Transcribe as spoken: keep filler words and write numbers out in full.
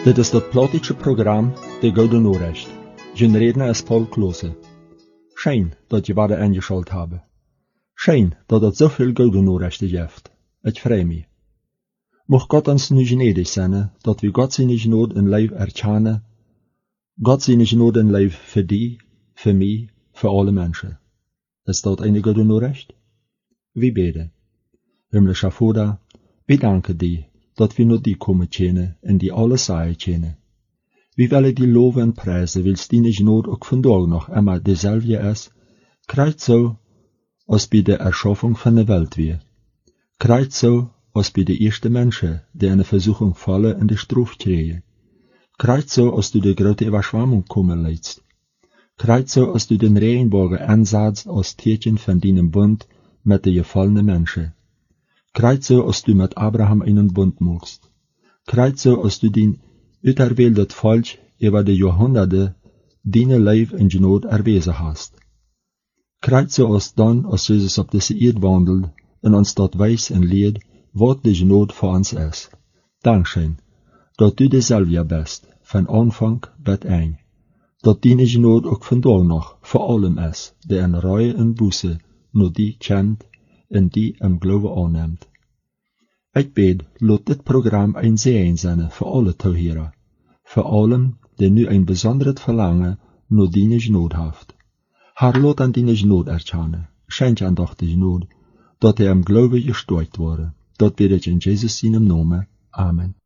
Dit is dat plotische program De Gouden Noorrecht. Zijn redner is Paul Klose. Schijn dat je waarde eingeschaltet hebben. Schijn dat het zoveel Gouden Noorrechten geeft. Het vrij mij. Mocht God ons nu gnädig zijn, dat we God zijn genade in leven erkennen. God zijn genade in leven voor die, voor mij, voor alle mensen. Is dat een Gouden Noorrecht? We beden. Himmlischer Vater, we danken die, dat we nur die komen kennen en die alles saai kennen. We willen die loven en prijzen, wils die genade ook vandaag nog immer dezelfde is, krijgt zo, als bij de erschaffung van de welt weer. Krijgt zo, als bij de eerste mensen, die in de verzoeking vallen en de straf krijgen. Krijgt zo, als du de grote überschwammung komen leidst. Krijgt zo, als du den Regenbogen aanzet als teken van die bund met de gefallene mensen. Krijgt zo, als du met Abraham einen Bund machst. Krijgt zo, als du den uiterwähltet Volk über de Jahrhunderte deine Leib in genade erwezen hast. Krijgt zo, als dan, als Jesus op deze eerd wandelt en ons dat wijs en leert, wat de genade voor ons is. Dankzij, dat du dezelfde bist, van aanvang tot eind. Dat die genade ook vandaag nog voor allem is, die een reue en boete, nur die kent en die im Glauben aanneemt. Ik bid, laat dit programma een zegen zijn voor alle toeheren, voor allen die nu een bijzonder verlangen naar die genade heeft. Haar laat aan die genade erkennen, schenk aan doch de genade, dat hij im Glauben gestärkt worden. Dat bid ik in Jesus seinem Namen. Amen.